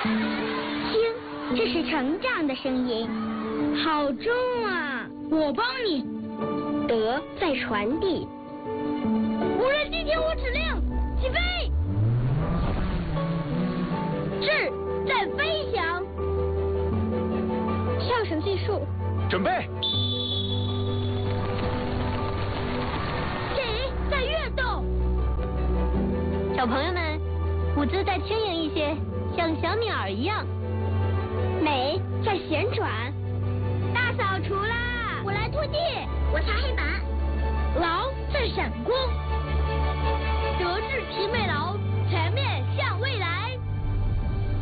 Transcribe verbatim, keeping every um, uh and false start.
听，这是成长的声音。好重啊！ 我帮你。 德在传递。 无人机听我指令，起飞。 智在飞翔。 上绳计数。 准备。 理在跃动。 小朋友们，舞姿再轻盈一些，像小鸟一样。美在旋转。大扫除啦！ 我来拖地， 我擦黑板。 劳在闪光。德智体美劳